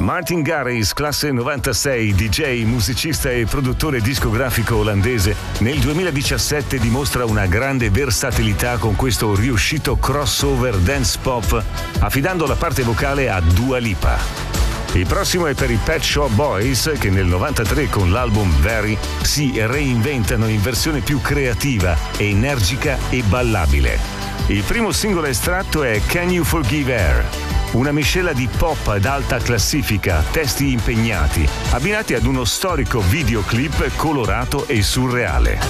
Martin Garrix, classe 96, DJ, musicista e produttore discografico olandese, nel 2017 dimostra una grande versatilità con questo riuscito crossover dance pop, affidando la parte vocale a Dua Lipa. Il prossimo è per i Pet Shop Boys, che nel 93 con l'album Very si reinventano in versione più creativa, energica e ballabile. Il primo singolo estratto è Can You Forgive Her? Una miscela di pop ad alta classifica, testi impegnati, abbinati ad uno storico videoclip colorato e surreale.